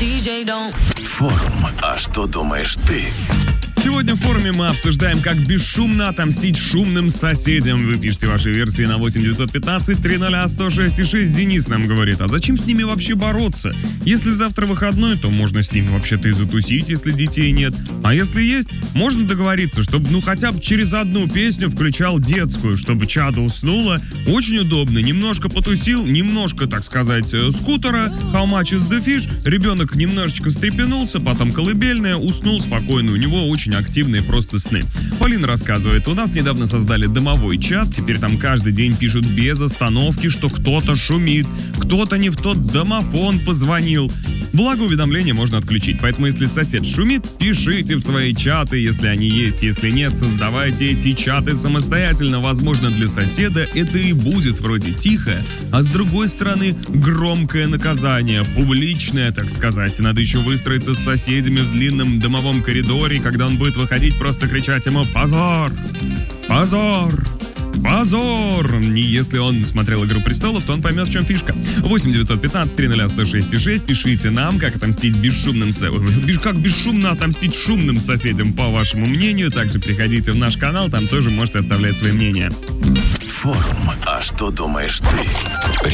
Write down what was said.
Форум. А что думаешь ты? Сегодня в форуме мы обсуждаем, как бесшумно отомстить шумным соседям. Вы пишите ваши версии на 8-915-300-106-6. Денис нам говорит, а зачем с ними вообще бороться? Если завтра выходной, то можно с ними вообще-то и затусить, если детей нет. А если есть, можно договориться, чтобы хотя бы через одну песню включал детскую, чтобы чадо уснуло. Очень удобно. Немножко потусил, немножко, так сказать, скутера. How much is the fish? Ребенок немножечко встрепенулся, потом колыбельная, уснул спокойно. У него очень активные просто сны. Полина рассказывает, у нас недавно создали домовой чат, теперь там каждый день пишут без остановки, что кто-то шумит, кто-то не в тот домофон позвонил. Благо уведомления можно отключить, поэтому если сосед шумит, пишите в свои чаты, если они есть, если нет, создавайте эти чаты самостоятельно. Возможно, для соседа это и будет вроде тихо, а с другой стороны громкое наказание, публичное, так сказать. Надо еще выстроиться с соседями в длинном домовом коридоре, когда он будет выходить, просто кричать ему «Позор! Позор! Позор!» И если он смотрел «Игру престолов», то он поймет, в чем фишка. 8-915-300-106-6. Пишите нам, как отомстить как бесшумно отомстить шумным соседям, по вашему мнению. Также приходите в наш канал, там тоже можете оставлять свои мнения. Форум. А что думаешь ты?